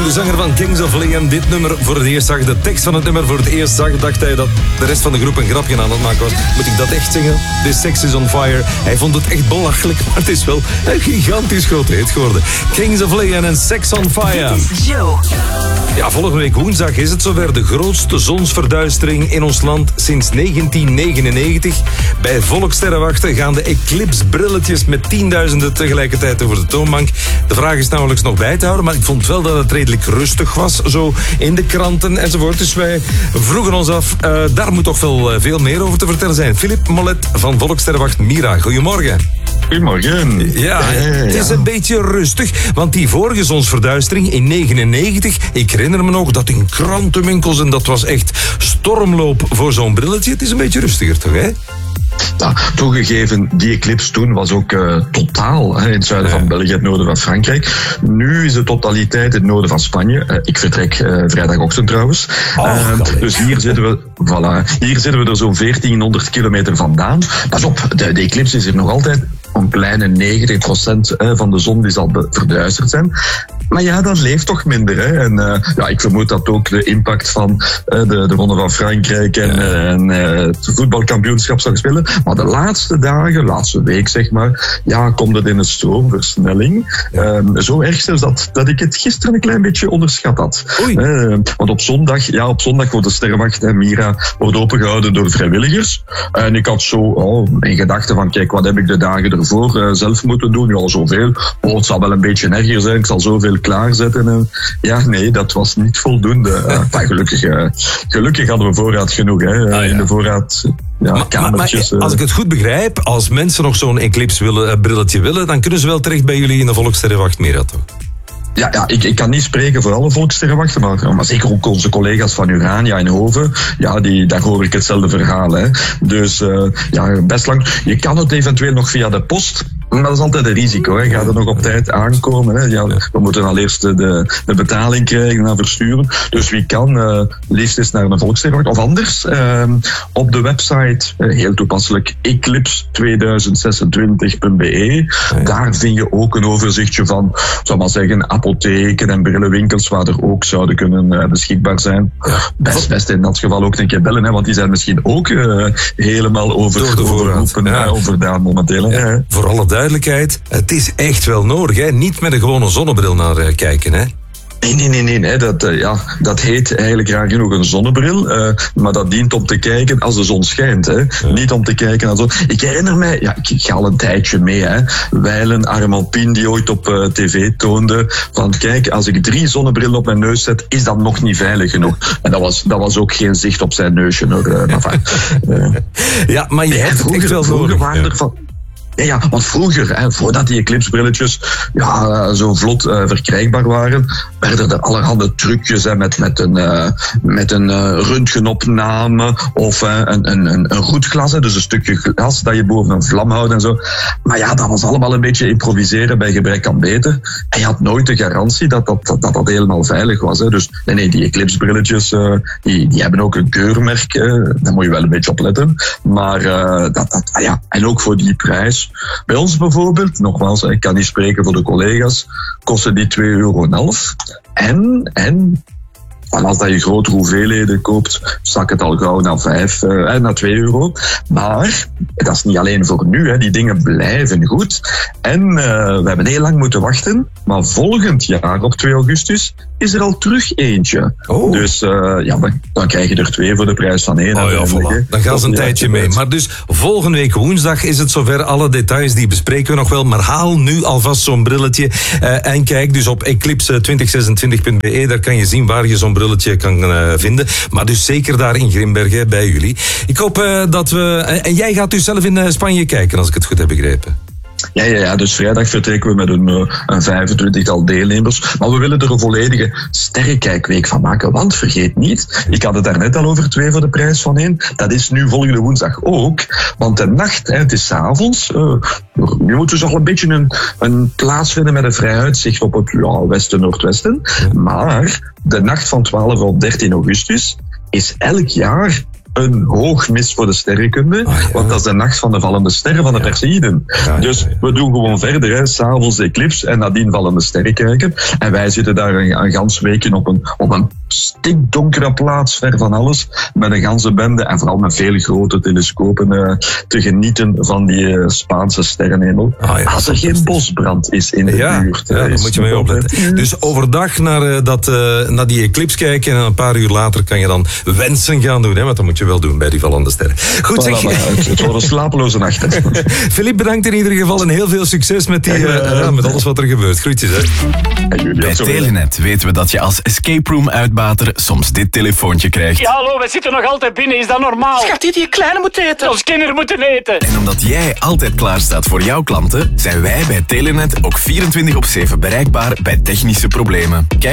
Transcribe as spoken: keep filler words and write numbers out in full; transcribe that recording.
de zanger van Kings of Leon, dit nummer voor het eerst zag, de tekst van het nummer voor het eerst zag, dacht hij dat de rest van de groep een grapje aan het maken was. Moet ik dat echt zingen? This sex is on fire. Hij vond het echt belachelijk, maar het is wel een gigantisch groot hit geworden. Kings of Leon en Sex on Fire. Dit is Joe. Ja, volgende week woensdag is het zover, de grootste zonsverduistering in ons land sinds negentien negenennegentig. Bij Volkssterrenwachten gaan de eclipsebrilletjes met tienduizenden tegelijkertijd over de toonbank. De vraag is nauwelijks nog bij te houden, maar ik vond wel dat het redelijk rustig was, zo in de kranten enzovoort. Dus wij vroegen ons af, uh, daar moet toch wel uh, veel meer over te vertellen zijn. Philip Mollet van Volkssterrenwacht Mira, goedemorgen. Goedemorgen. Ja, het is een beetje rustig, want die vorige zonsverduistering in negenennegentig, ik herinner me nog dat in krantenwinkels, en dat was echt stormloop voor zo'n brilletje. Het is een beetje rustiger toch, hè? Ja, toegegeven, die eclipse toen was ook uh, totaal hè, in het zuiden ja. van België, het noorden van Frankrijk. Nu is de totaliteit in het noorden van Spanje. Uh, ik vertrek uh, vrijdagochtend trouwens. Oh, uh, dus hier zitten we, voilà, hier zitten we er zo'n veertienhonderd kilometer vandaan. Pas op, de, de eclipse is hier nog altijd. Een kleine negentig procent van de zon die zal verduisterd zijn. Maar ja, dat leeft toch minder. Hè? En uh, ja, ik vermoed dat ook de impact van uh, de, de Ronde van Frankrijk en, uh, en uh, het voetbalkampioenschap zal spelen. Maar de laatste dagen, laatste week zeg maar, ja, komt het in een stroomversnelling. Uh, zo erg zelfs dat, dat ik het gisteren een klein beetje onderschat had. Uh, want op zondag, ja, op zondag wordt de Sterrenwacht en Mira wordt opengehouden door vrijwilligers. En ik had zo oh, in gedachten van, kijk, wat heb ik de dagen ervoor uh, zelf moeten doen? Ja, zoveel. Oh, het zal wel een beetje erger zijn. Ik zal zoveel klaarzetten. En ja, nee, dat was niet voldoende. Uh, maar gelukkig, uh, gelukkig hadden we voorraad genoeg. Hè. Uh, ah, ja. In de voorraad... Ja, maar, kamertjes, maar, maar, als ik het goed begrijp, als mensen nog zo'n eclipse willen, uh, brilletje willen, dan kunnen ze wel terecht bij jullie in de Volkssterrenwacht Mira, toch? Ja, ja ik, ik kan niet spreken voor alle Volkssterrenwachten, maar, maar zeker ook onze collega's van Urania en Hoven, ja, die, daar hoor ik hetzelfde verhaal. Hè. Dus uh, ja, best lang. Je kan het eventueel nog via de post, maar dat is altijd een risico. Hè. Gaat er nog op tijd aankomen? Hè. Ja, we moeten al eerst de, de betaling krijgen en versturen. Dus wie kan, uh, lees eens naar een Volkssterrenwacht. Of anders, uh, op de website, uh, heel toepasselijk, eclipse tweeduizend zesentwintig punt b e. Daar vind je ook een overzichtje van, zal maar zeggen, apotheken en brillenwinkels waar er ook zouden kunnen uh, beschikbaar zijn. Best, best in dat geval ook een keer bellen, hè, want die zijn misschien ook uh, helemaal over, overroepen, ja. uh, overdaan momenteel. Hè. Ja, voor alle duidelijkheid, het is echt wel nodig, hè? Niet met een gewone zonnebril naar uh, kijken, hè? Nee, nee, nee, nee, nee. Dat, uh, ja, dat heet eigenlijk raar genoeg een zonnebril, uh, maar dat dient om te kijken als de zon schijnt. Hè. Ja. Niet om te kijken als de zon. Ik herinner mij, ja, ik, ik ga al een tijdje mee, hè. Wijlen Armand Pien die ooit op uh, tv toonde van kijk, als ik drie zonnebrillen op mijn neus zet, is dat nog niet veilig genoeg. En dat was, dat was ook geen zicht op zijn neusje. Hoor. Uh, maar, uh, ja, maar je ja, hebt vroeger, het echt wel vroeger waren ja. er van... Ja, ja, want vroeger, hè, voordat die eclipsebrilletjes ja, zo vlot uh, verkrijgbaar waren, werden er allerhande trucjes hè, met, met een, uh, met een uh, röntgenopname of uh, een, een, een, een goed glas, hè, dus een stukje glas dat je boven een vlam houdt en zo. Maar ja, dat was allemaal een beetje improviseren bij gebrek aan beter. En je had nooit de garantie dat dat, dat, dat, dat helemaal veilig was. Hè. Dus nee, nee, die eclipsebrilletjes, uh, die, die hebben ook een keurmerk. Uh, daar moet je wel een beetje op letten. Maar uh, dat, dat, ah ja, en ook voor die prijs. Bij ons bijvoorbeeld, nogmaals, ik kan niet spreken voor de collega's, kosten die twee euro en half. En, en, en als dat je grotere hoeveelheden koopt, zak het al gauw naar vijf, eh, naar twee euro. Maar, dat is niet alleen voor nu, hè, die dingen blijven goed. En uh, we hebben heel lang moeten wachten, maar volgend jaar op twee augustus is er al terug eentje. Oh. Dus uh, ja, dan, dan krijg je er twee voor de prijs van één. Oh ja, voilà. Dan gaan ze een ja, tijdje mee. Maar dus volgende week woensdag is het zover. Alle details die bespreken we nog wel. Maar haal nu alvast zo'n brilletje. Uh, en kijk dus op eclipse twintig zesentwintig punt b e. Daar kan je zien waar je zo'n brilletje kan uh, vinden. Maar dus zeker daar in Grimbergen bij jullie. Ik hoop uh, dat we... Uh, en jij gaat dus zelf in uh, Spanje kijken, als ik het goed heb begrepen. Ja, ja, ja, dus vrijdag vertrekken we met een, een vijfentwintigtal deelnemers. Maar we willen er een volledige sterrenkijkweek van maken. Want vergeet niet, ik had het daarnet al over twee voor de prijs van één. Dat is nu volgende woensdag ook. Want de nacht, hè, het is 's avonds. Uh, nu moeten we dus al een beetje een, een plaats vinden met een vrij uitzicht op het ja, westen-noordwesten. Maar de nacht van twaalf op dertien augustus is elk jaar een hoogmis voor de sterrenkunde. Ah, ja. Want dat is de nacht van de vallende sterren van de Perseïden. Ja, ja, dus ja, ja. we doen gewoon verder, hè, s'avonds de eclipse en nadien vallende sterren kijken. En wij zitten daar een, een gans weken op een, op een stikdonkere plaats, ver van alles, met een ganse bende en vooral met veel grote telescopen uh, te genieten van die uh, Spaanse sterrenhemel. Ah, ja, Als er geen bosbrand is in de Ja, buurt. ja, uh, daar is moet je mee het opletten. altijd- Dus overdag naar, uh, dat, uh, naar die eclipse kijken en een paar uur later kan je dan wensen gaan doen. Hè, want dat moet je wel doen bij die vallende sterren. Goed, Voilà, zeg. voilà. Het, het wordt een slapeloze nacht. hè. Philippe, bedankt in ieder geval en heel veel succes met, die, uh, ja, met alles wat er gebeurt. Groetjes, hè. En jullie Bij ook zo. Telenet weten we dat je als escape room uitbater soms dit telefoontje krijgt. Ja, hallo, we zitten nog altijd binnen. Is dat normaal? Schat, die die kleine moet eten. Ons kinderen moeten eten. En omdat jij altijd klaar staat voor jouw klanten, zijn wij bij Telenet ook vierentwintig op zeven bereikbaar bij technische problemen. Kijk